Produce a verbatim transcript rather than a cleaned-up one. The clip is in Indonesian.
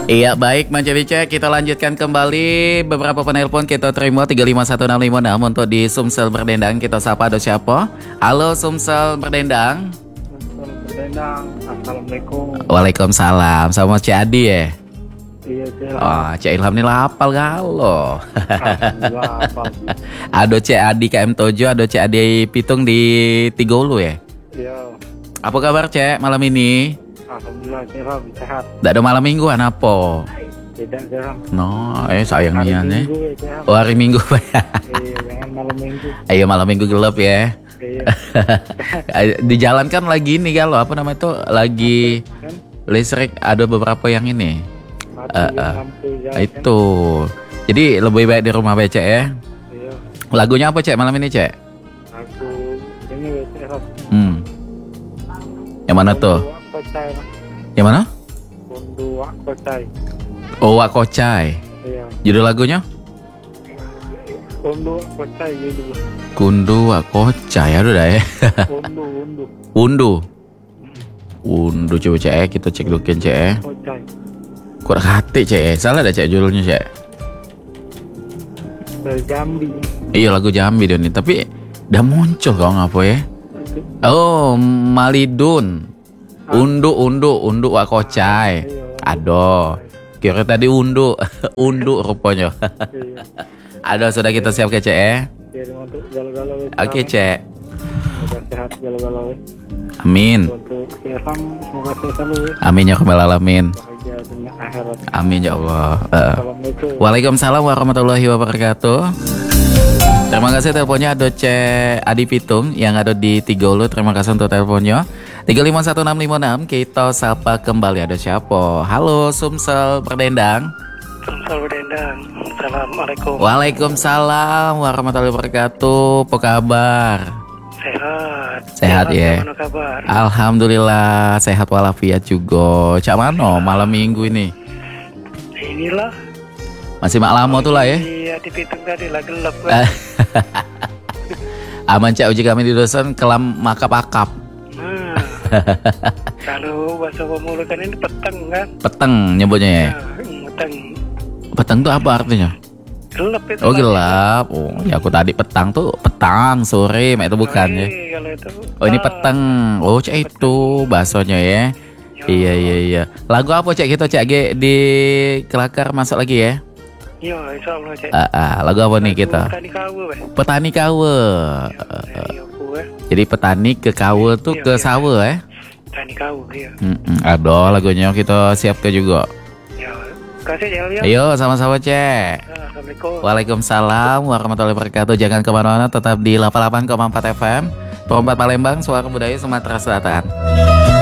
Iya baik Bang Cevice, kita lanjutkan kembali beberapa penelpon kita terima tiga lima satu enam lima enam untuk di Sumsel Berdendang. Kita sapa ada siapa? Halo Sumsel Berdendang. Sumsel Berdendang, assalamualaikum. Waalaikumsalam, sama Cik Adi ya? Iya Cik Ilham. Oh Cik Ilham ini lapal galo. Alhamdulillah hafal. Ada Cik Adi K M Tojo, ada Cik Adi Pitung di Tigolu ya? Iya. Apa kabar Cik malam ini? Alhamdulillah Cik Ilham sehat. Tidak ada malam mingguan apa? Tidak Cik Ilham. No, eh sayangnya Hari nih. Minggu ya Cik Ilham. Oh hari Minggu Pak. Iya, jangan malam minggu. Ayo malam Minggu gelap ya. Iya. Di jalan kan lagi ini kalau apa namanya itu lagi Kan listrik ada beberapa yang ini. mati Eh, eh. lampu jalan. Itu. Jadi lebih baik di rumah becek ya. Iya. Lagunya apa Cek malam ini Cek? Aku ini ya Cik Ilham. Hmm. Yang mana tuh? Kundu Wak Kocai. Yang mana? Kundu Wak Kocai. Oh Wak Kocai. Iya. Judul lagunya? Kundu Wak Kocai gitu. Kundu Wak Kocai. Aduh dah ya. Kundu Undu Undu. Undu coba Cek, kita cek dukin Cek. Kocai. Kurang hati Cek. Salah dah Cek judulnya Cek. Dari Jambi. Iya lagu Jambi dia nih, tapi udah muncul kok ngapa ya? Oh, Malidun. Undu, undu, undu Wak Kocai. Aduh. Kira tadi undu, undu rupanya. Iya. Aduh, sudah kita siap ke Cek ya. Biar untuk galau-galau. ya, Oke, Ilham. Cek. Semoga sehat galau-galau. ya. Amin. Untuk Ilham semoga sehat selalu. ya. Amin ya rabbal alamin. Bahagia dunia akhirat. Amin ya Allah. Eh. Assalamualaikum. Waalaikumsalam warahmatullahi wabarakatuh. Terima kasih teleponnya ada Cek Adi Pitung yang ada di Tigolu. Terima kasih untuk teleponnya. tiga lima satu enam lima enam. Kita sapa kembali ada siapa? Halo Sumsel Berdendang. Sumsel Berdendang. Assalamualaikum. Waalaikumsalam warahmatullahi wabarakatuh. Apa kabar? Sehat. Sehat, ya. Mana kabar? Alhamdulillah sehat walafiat juga. Cak mano malam minggu ini? Inilah. Masih mak lama tuh lah ya. Iya di Pitung tadi lah gelap kan. Aman Cak uji kami di dosen kelam makap-akap. Nah, kalau bahasa pemula kan ini petang kan. Peteng nyebutnya ya. Nah, petang. Peteng tuh apa artinya? Gelap itu. Oh kan. gelap. Oh ya aku tadi petang tuh petang sore, mak itu bukan ya. Sore, kalau itu. Oh ini Ah, peteng. Oh Cak itu bahasanya ya. ya. Iya iya iya. Lagu apa Cak kita Cak G di kelakar masuk lagi ya? Iya, insya Allah Cek. Ah, ah, lagu apa nih kita? Tadi kau weh. Petani kawe. Iya, aku eh. Jadi petani ke kawe tuh Iya, ke iya. sawah ya. Tani kau ya. Mm-mm. Aduh lagunya kita siap ke juga. Ya, kasih ya. ya. Ayo sama-sama Cek. Nah, Assalamualaikum. Waalaikumsalam warahmatullahi wabarakatuh. Jangan kemana-mana, tetap di delapan puluh delapan koma empat F M Perempat Palembang, suara budaya Sumatera Selatan.